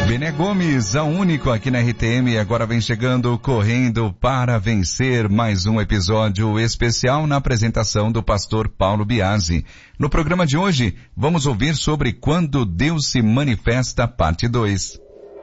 Bené Gomes, a único aqui na RTM, agora vem chegando correndo para vencer mais um episódio especial na apresentação do pastor Paulo Biasi. No programa de hoje, vamos ouvir sobre Quando Deus se Manifesta, parte 2.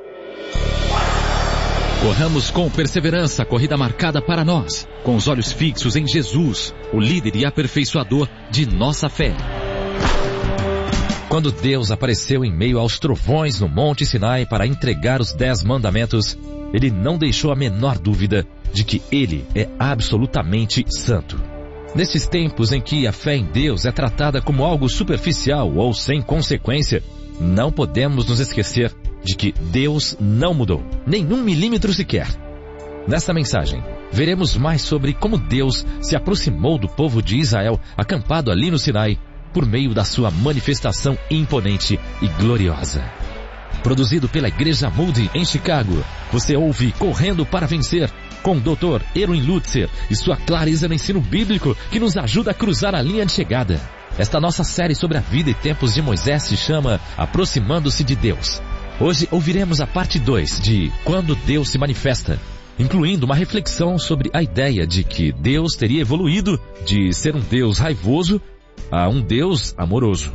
Corramos com perseverança a corrida marcada para nós, com os olhos fixos em Jesus, o líder e aperfeiçoador de nossa fé. Quando Deus apareceu em meio aos trovões no Monte Sinai para entregar os 10 mandamentos, Ele não deixou a menor dúvida de que Ele é absolutamente santo. Nesses tempos em que a fé em Deus é tratada como algo superficial ou sem consequência, não podemos nos esquecer de que Deus não mudou, nem 1 milímetro sequer. Nesta mensagem, veremos mais sobre como Deus se aproximou do povo de Israel acampado ali no Sinai, por meio da sua manifestação imponente e gloriosa. Produzido pela Igreja Moody em Chicago, você ouve Correndo para Vencer, com o Dr. Erwin Lutzer e sua clareza no ensino bíblico que nos ajuda a cruzar a linha de chegada. Esta nossa série sobre a vida e tempos de Moisés se chama Aproximando-se de Deus. Hoje ouviremos a parte 2 de Quando Deus se Manifesta, incluindo uma reflexão sobre a ideia de que Deus teria evoluído de ser um Deus raivoso a um Deus amoroso.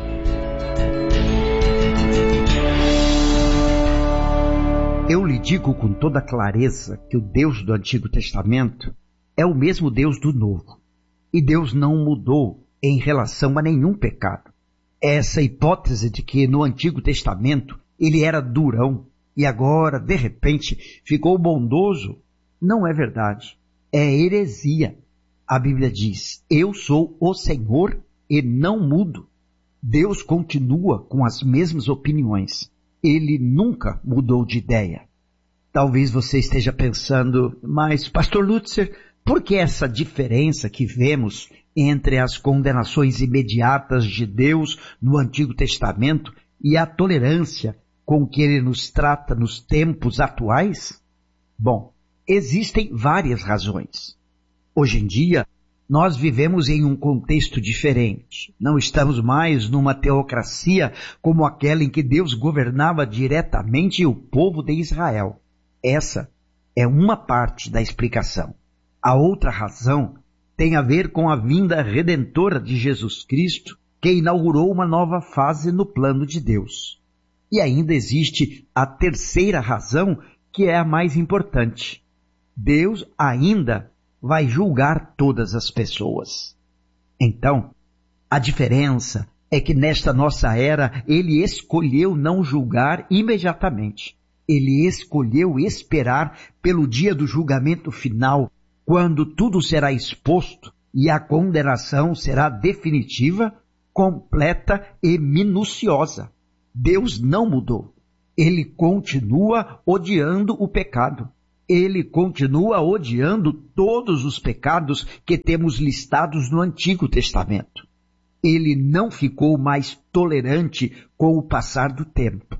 Eu lhe digo com toda clareza que o Deus do Antigo Testamento é o mesmo Deus do Novo. E Deus não mudou em relação a nenhum pecado. Essa hipótese de que no Antigo Testamento ele era durão e agora, de repente, ficou bondoso, não é verdade. É heresia. A Bíblia diz, eu sou o Senhor e não mudo. Deus continua com as mesmas opiniões. Ele nunca mudou de ideia. Talvez você esteja pensando, mas pastor Lutzer, por que essa diferença que vemos entre as condenações imediatas de Deus no Antigo Testamento e a tolerância com que ele nos trata nos tempos atuais? Bom, existem várias razões. Hoje em dia, nós vivemos em um contexto diferente. Não estamos mais numa teocracia como aquela em que Deus governava diretamente o povo de Israel. Essa é uma parte da explicação. A outra razão tem a ver com a vinda redentora de Jesus Cristo, que inaugurou uma nova fase no plano de Deus. E ainda existe a terceira razão, que é a mais importante. Deus ainda vai julgar todas as pessoas. Então, a diferença é que nesta nossa era, ele escolheu não julgar imediatamente. Ele escolheu esperar pelo dia do julgamento final, quando tudo será exposto e a condenação será definitiva, completa e minuciosa. Deus não mudou. Ele continua odiando o pecado. Ele continua odiando todos os pecados que temos listados no Antigo Testamento. Ele não ficou mais tolerante com o passar do tempo.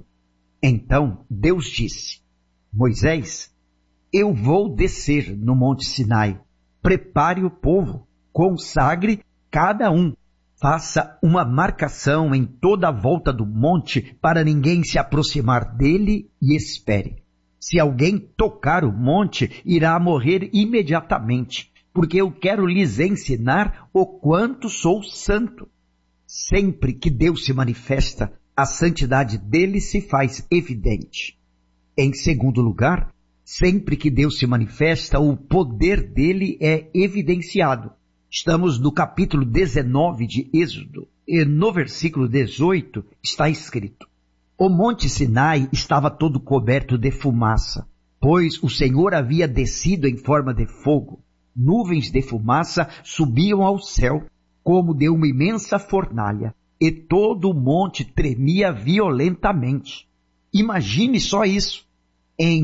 Então Deus disse, Moisés, eu vou descer no Monte Sinai. Prepare o povo, consagre cada um. Faça uma marcação em toda a volta do monte para ninguém se aproximar dele e espere. Se alguém tocar o monte, irá morrer imediatamente, porque eu quero lhes ensinar o quanto sou santo. Sempre que Deus se manifesta, a santidade dele se faz evidente. Em segundo lugar, sempre que Deus se manifesta, o poder dele é evidenciado. Estamos no capítulo 19 de Êxodo, e no versículo 18 está escrito, o Monte Sinai estava todo coberto de fumaça, pois o Senhor havia descido em forma de fogo. Nuvens de fumaça subiam ao céu, como de uma imensa fornalha, e todo o monte tremia violentamente. Imagine só isso. Em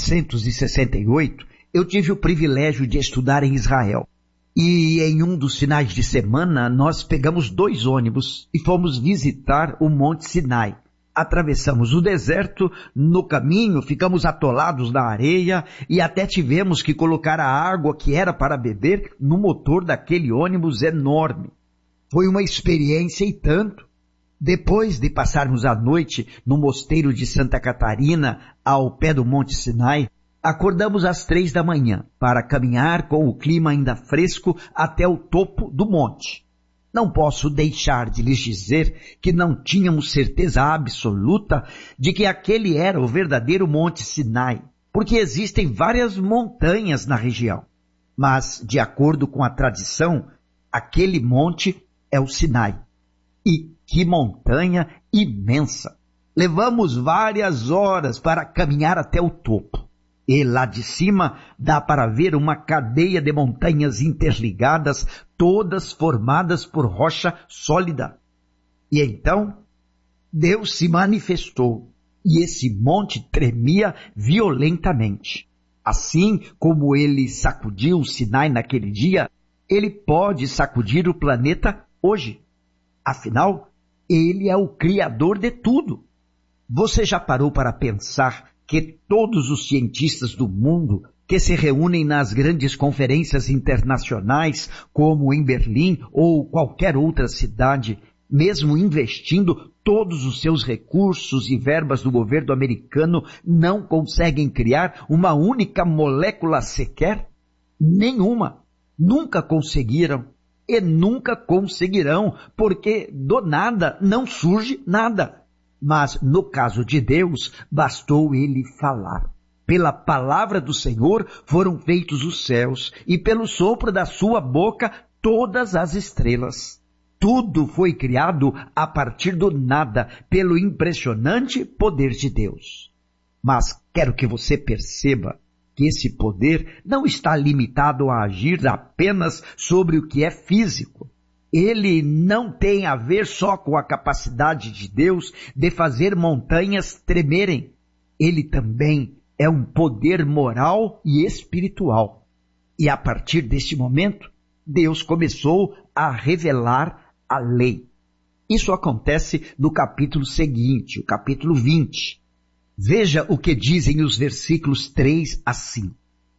1968, eu tive o privilégio de estudar em Israel. E em um dos finais de semana, nós pegamos 2 ônibus e fomos visitar o Monte Sinai. Atravessamos o deserto, no caminho ficamos atolados na areia e até tivemos que colocar a água que era para beber no motor daquele ônibus enorme. Foi uma experiência e tanto. Depois de passarmos a noite no mosteiro de Santa Catarina, ao pé do Monte Sinai, acordamos às 3 da manhã para caminhar com o clima ainda fresco até o topo do monte. Não posso deixar de lhes dizer que não tínhamos certeza absoluta de que aquele era o verdadeiro Monte Sinai, porque existem várias montanhas na região. Mas, de acordo com a tradição, aquele monte é o Sinai. E que montanha imensa! Levamos várias horas para caminhar até o topo. E lá de cima dá para ver uma cadeia de montanhas interligadas, todas formadas por rocha sólida. E então, Deus se manifestou, e esse monte tremia violentamente. Assim como ele sacudiu o Sinai naquele dia, ele pode sacudir o planeta hoje. Afinal, ele é o Criador de tudo. Você já parou para pensar que todos os cientistas do mundo que se reúnem nas grandes conferências internacionais, como em Berlim ou qualquer outra cidade, mesmo investindo todos os seus recursos e verbas do governo americano, não conseguem criar uma única molécula sequer? Nenhuma. Nunca conseguiram e nunca conseguirão, porque do nada não surge nada. Mas no caso de Deus, bastou ele falar. Pela palavra do Senhor foram feitos os céus, e pelo sopro da sua boca todas as estrelas. Tudo foi criado a partir do nada, pelo impressionante poder de Deus. Mas quero que você perceba que esse poder não está limitado a agir apenas sobre o que é físico. Ele não tem a ver só com a capacidade de Deus de fazer montanhas tremerem. Ele também é um poder moral e espiritual. E a partir deste momento, Deus começou a revelar a lei. Isso acontece no capítulo seguinte, o capítulo 20. Veja o que dizem os versículos 3 a 5.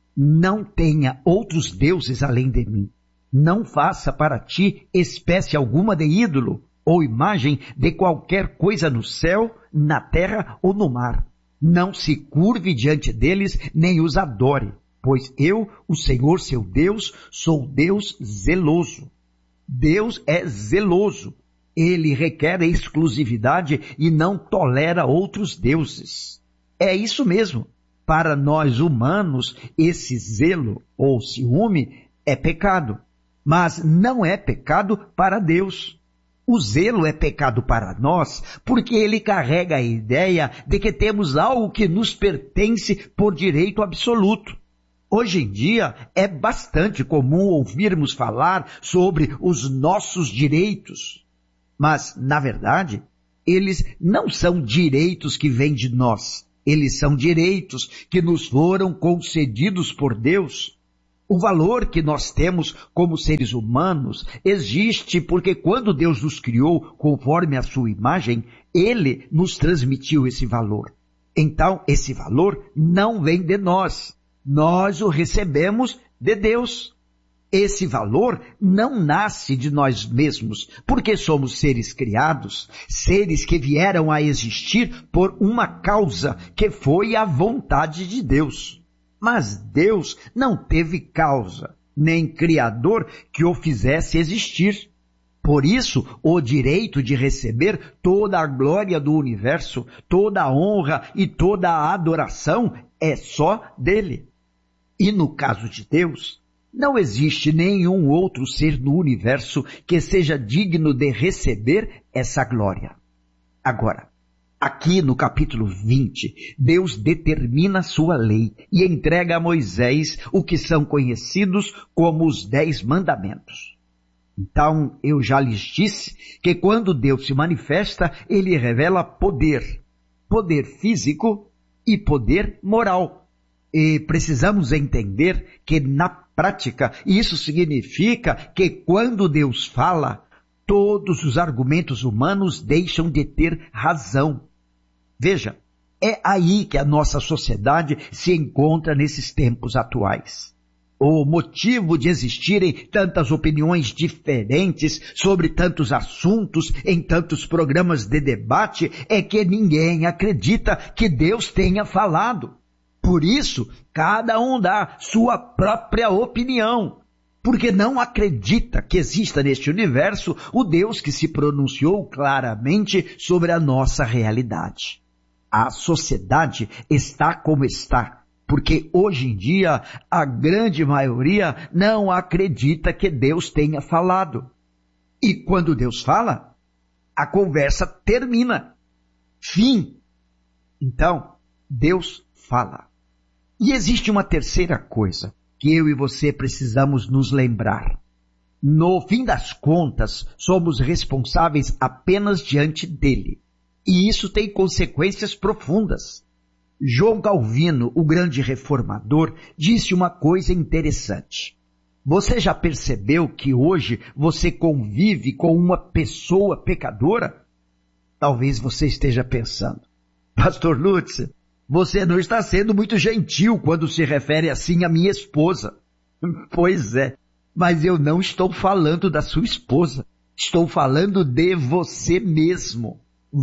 Não tenha outros deuses além de mim. Não faça para ti espécie alguma de ídolo ou imagem de qualquer coisa no céu, na terra ou no mar. Não se curve diante deles, nem os adore, pois eu, o Senhor seu Deus, sou Deus zeloso. Deus é zeloso. Ele requer exclusividade e não tolera outros deuses. É isso mesmo. Para nós humanos, esse zelo ou ciúme é pecado. Mas não é pecado para Deus. O zelo é pecado para nós porque ele carrega a ideia de que temos algo que nos pertence por direito absoluto. Hoje em dia é bastante comum ouvirmos falar sobre os nossos direitos. Mas, na verdade, eles não são direitos que vêm de nós. Eles são direitos que nos foram concedidos por Deus. O valor que nós temos como seres humanos existe porque quando Deus nos criou conforme a sua imagem, Ele nos transmitiu esse valor. Então, esse valor não vem de nós. Nós o recebemos de Deus. Esse valor não nasce de nós mesmos, porque somos seres criados, seres que vieram a existir por uma causa que foi a vontade de Deus. Mas Deus não teve causa, nem Criador que o fizesse existir. Por isso, o direito de receber toda a glória do universo, toda a honra e toda a adoração é só dele. E no caso de Deus, não existe nenhum outro ser no universo que seja digno de receber essa glória. Agora, aqui no capítulo 20, Deus determina sua lei e entrega a Moisés o que são conhecidos como os 10 mandamentos. Então, eu já lhes disse que quando Deus se manifesta, ele revela poder, poder físico e poder moral. E precisamos entender que na prática isso significa que quando Deus fala, todos os argumentos humanos deixam de ter razão. Veja, é aí que a nossa sociedade se encontra nesses tempos atuais. O motivo de existirem tantas opiniões diferentes sobre tantos assuntos em tantos programas de debate é que ninguém acredita que Deus tenha falado. Por isso, cada um dá sua própria opinião, porque não acredita que exista neste universo o Deus que se pronunciou claramente sobre a nossa realidade. A sociedade está como está, porque hoje em dia a grande maioria não acredita que Deus tenha falado. E quando Deus fala, a conversa termina. Fim. Então, Deus fala. E existe uma terceira coisa que eu e você precisamos nos lembrar. No fim das contas, somos responsáveis apenas diante dele. E isso tem consequências profundas. João Calvino, o grande reformador, disse uma coisa interessante. Você já percebeu que hoje você convive com uma pessoa pecadora? Talvez você esteja pensando, Pastor Lutz, você não está sendo muito gentil quando se refere assim à minha esposa. Pois é, mas eu não estou falando da sua esposa. Estou falando de você mesmo.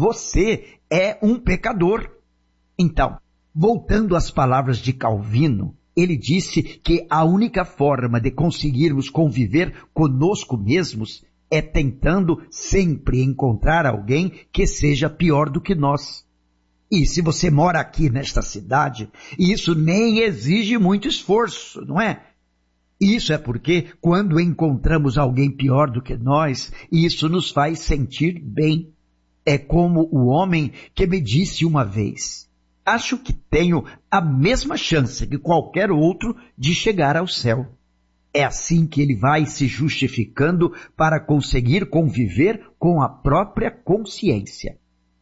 Você é um pecador. Então, voltando às palavras de Calvino, ele disse que a única forma de conseguirmos conviver conosco mesmos é tentando sempre encontrar alguém que seja pior do que nós. E se você mora aqui nesta cidade, isso nem exige muito esforço, não é? Isso é porque quando encontramos alguém pior do que nós, isso nos faz sentir bem. É como o homem que me disse uma vez, acho que tenho a mesma chance que qualquer outro de chegar ao céu. É assim que ele vai se justificando para conseguir conviver com a própria consciência.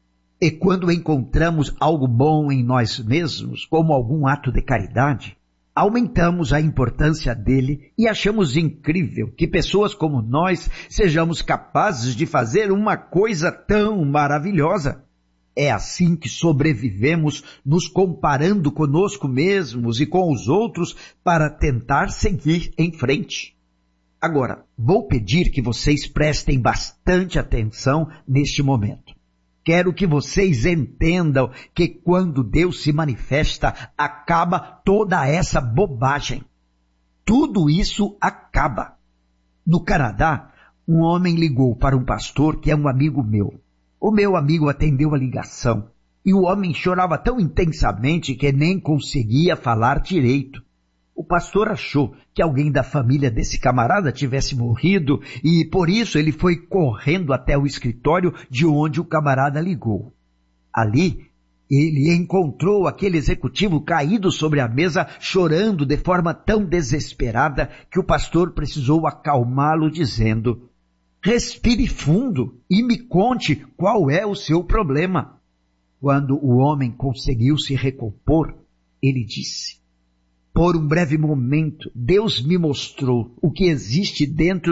E quando encontramos algo bom em nós mesmos, como algum ato de caridade, aumentamos a importância dele e achamos incrível que pessoas como nós sejamos capazes de fazer uma coisa tão maravilhosa. É assim que sobrevivemos, nos comparando conosco mesmos e com os outros para tentar seguir em frente. Agora, vou pedir que vocês prestem bastante atenção neste momento. Quero que vocês entendam que quando Deus se manifesta, acaba toda essa bobagem. Tudo isso acaba. No Canadá, um homem ligou para um pastor que é um amigo meu. O meu amigo atendeu a ligação e o homem chorava tão intensamente que nem conseguia falar direito. O pastor achou que alguém da família desse camarada tivesse morrido e, por isso, ele foi correndo até o escritório de onde o camarada ligou. Ali, ele encontrou aquele executivo caído sobre a mesa, chorando de forma tão desesperada que o pastor precisou acalmá-lo dizendo, respire fundo e me conte qual é o seu problema. Quando o homem conseguiu se recompor, ele disse, por um breve momento, Deus me mostrou o que existe dentro